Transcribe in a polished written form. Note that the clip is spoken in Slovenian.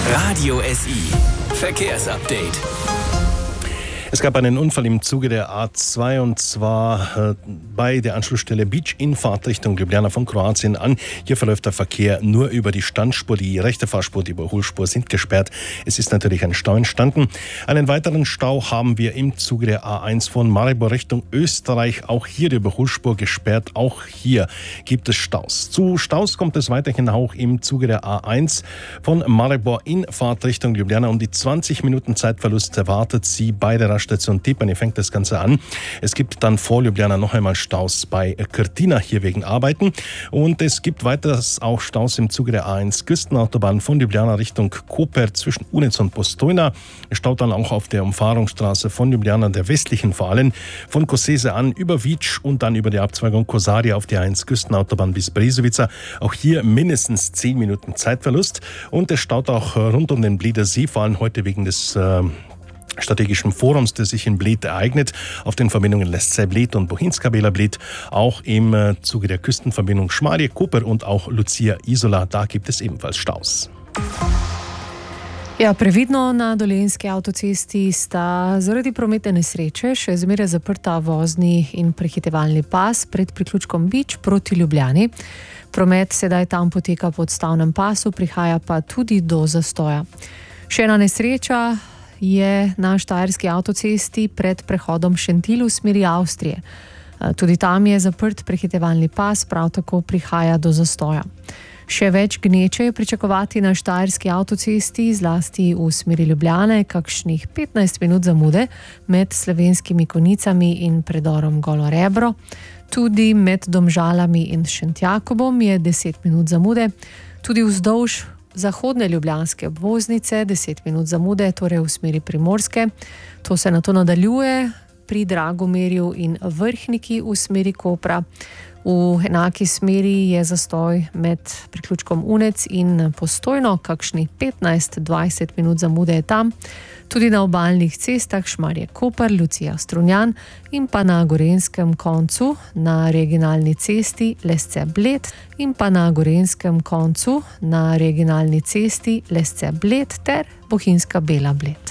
Radio SI Verkehrsupdate. Es gab einen Unfall im Zuge der A2 und zwar bei der Anschlussstelle Beach in Fahrtrichtung Ljubljana von Kroatien an. Hier verläuft der Verkehr nur über die Standspur. Die rechte Fahrspur, die Überholspur sind gesperrt. Es ist natürlich ein Stau entstanden. Einen weiteren Stau haben wir im Zuge der A1 von Maribor Richtung Österreich. Auch hier die Überholspur gesperrt. Auch hier gibt es Staus. Zu Staus kommt es weiterhin auch im Zuge der A1 von Maribor in Fahrtrichtung Ljubljana. Um die 20 Minuten Zeitverlust erwartet sie bei der Station Tepani fängt das Ganze an. Es gibt dann vor Ljubljana noch einmal Staus bei Krtina hier wegen Arbeiten. Und es gibt weiters auch Staus im Zuge der A1 Küstenautobahn von Ljubljana Richtung Koper zwischen Unec und Postojna. Es staut dann auch auf der Umfahrungsstraße von Ljubljana, der westlichen vor allem, von Koseze an über Vič und dann über die Abzweigung Kosaria auf die A1 Küstenautobahn bis Brezovica. Auch hier mindestens 10 Minuten Zeitverlust. Und es staut auch rund um den Bleder See, vor allem heute wegen des strategischen Forums, das sich in Bled ereignet, auf den Verbindungen Lesce Bled und Bohinjska Bela Bled, auch im Zuge der Küstenverbindung Šmarje, Koper und auch Lucia Isola, da gibt es ebenfalls Staus. Ja, previdno na Dolenjski avtocesti sta zaradi prometne nesreče še zmeraj zaprta vozni in prehitevalni pas pred priključkom Vič proti Ljubljani. Promet sedaj tam poteka po odstavnem pasu, prihaja pa tudi do zastoja. Še ena nesreča je na Štajerski avtocesti pred prehodom Šentilj v smeri Avstrije. Tudi tam je zaprt prehitevalni pas, prav tako prihaja do zastoja. Še več gneče je pričakovati na Štajerski avtocesti, zlasti v smeri Ljubljane, kakšnih 15 minut zamude med Slovenskimi Konjicami in predorom Golo Rebro. Tudi med Domžalami in Šentjakobom je 10 minut zamude. Tudi vzdolž zahodne ljubljanske obvoznice 10 minut zamude, torej v smeri Primorske. To se nato nadaljuje pri Dragomerju in Vrhniki v smeri Kopra. V enaki smeri je zastoj med priključkom Unec in Postojno, kakšnih 15-20 minut zamude je tam. Tudi na obalnih cestah Šmarje Koper, Lucija Strunjan in pa na Gorenjskem koncu na regionalni cesti Lesce Bled in pa na Gorenjskem koncu na regionalni cesti Lesce Bled ter Bohinjska Bela Bled.